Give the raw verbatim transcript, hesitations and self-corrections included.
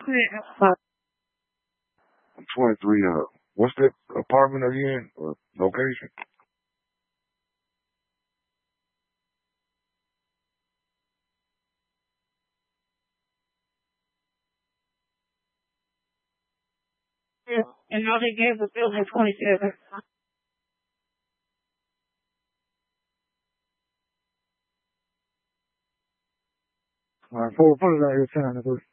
twenty-three, uh, what's that apartment are you in, or location? Yeah, and all they gave was building twenty-seven. All right, put, put it out here, ten,